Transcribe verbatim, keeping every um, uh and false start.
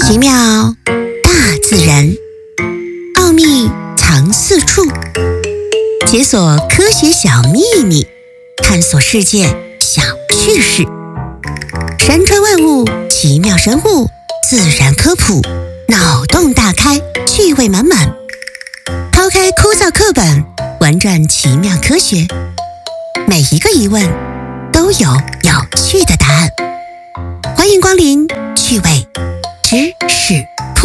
奇妙大自然，奥秘藏四处，解锁科学小秘密，探索世界小趣事。山川万物，奇妙生物，自然科普，脑洞大开，趣味满满。抛开枯燥课本，玩转奇妙科学，每一个疑问都有有趣的答案。欢迎光临趣味知识。